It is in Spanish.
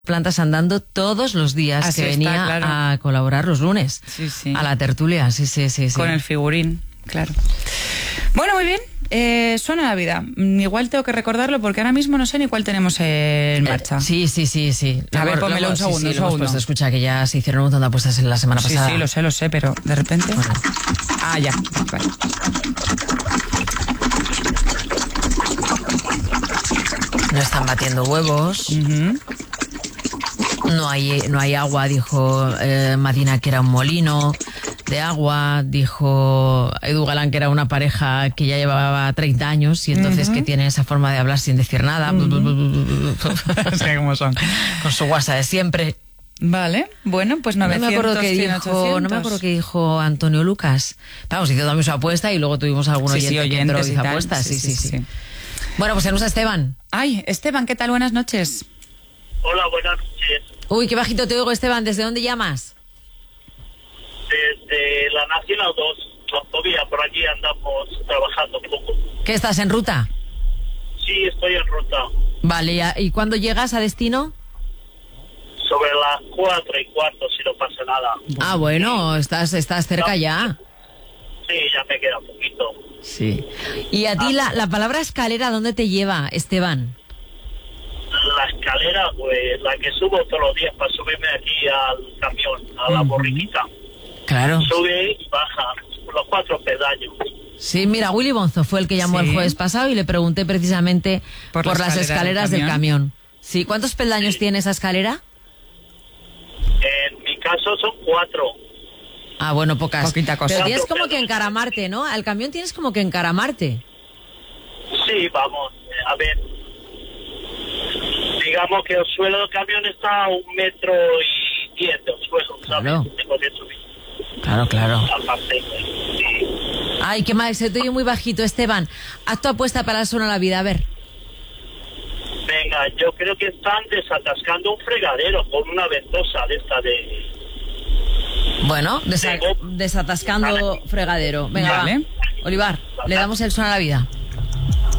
plantas andando todos los días, Así que está, venía claro. a colaborar los lunes. Sí. A la tertulia, sí. Con el figurín, claro. Bueno, muy bien. Suena la vida. Igual tengo que recordarlo porque ahora mismo no sé ni cuál tenemos en marcha. Sí. A ver, pónmelo un segundo, un segundo. Pues escucha que ya se hicieron un montón de apuestas en la semana pasada. Sí, lo sé, pero de repente... Bueno. Ah, ya. Vale. No están batiendo huevos. Ujú. No hay agua, dijo Madina, que era un molino de agua. Dijo Edu Galán, que era una pareja que ya llevaba 30 años y entonces que tiene esa forma de hablar sin decir nada. Es que como son. Con su guasa de siempre. Vale, bueno, pues 900, No me acuerdo qué 100, dijo, 800. no me acuerdo qué dijo Antonio Lucas. Vamos, hizo también su apuesta y luego tuvimos algún oyente que entró y oyentes y hizo tal. apuestas. Sí. Sí. Bueno, pues tenemos a Esteban. Ay, Esteban, ¿qué tal? Buenas noches. Hola, buenas noches. Uy, qué bajito te oigo, Esteban. ¿Desde dónde llamas? Desde la Nacional 2, todavía por allí andamos trabajando un poco. ¿Qué estás en ruta? Sí, estoy en ruta. Vale, ¿y cuándo llegas a destino? Sobre las 4:15, si no pasa nada. Ah, bueno, estás cerca ya. Sí, ya me queda un poquito. Sí. ¿Y a ti la palabra escalera dónde te lleva, Esteban? La escalera, pues la que subo todos los días para subirme aquí al camión, a la borriquita. Claro. Sube y baja los 4 peldaños. Sí, mira, Willy Bonzo fue el que llamó Sí. el jueves pasado y le pregunté precisamente Por por la las escalera escaleras del del camión. Sí, ¿cuántos peldaños tiene esa escalera? En mi caso son 4. Ah, bueno, pocas. Poquita cosa. Pero tienes como que encaramarte, ¿no? Al camión tienes como que encaramarte. Sí, vamos, a ver. Digamos que el suelo del camión está a 1,10 metros del suelo, ¿sabes? Claro. Tengo que subir. Claro. Aparte, sí. Ay, qué mal, se te oye muy bajito, Esteban. Haz tu apuesta para Suena la Vida, a ver. Venga, yo creo que están desatascando un fregadero con una ventosa de esta de... Bueno, Tengo- desatascando fregadero. Venga, Vale. va. Olivar, le damos el Suena la Vida.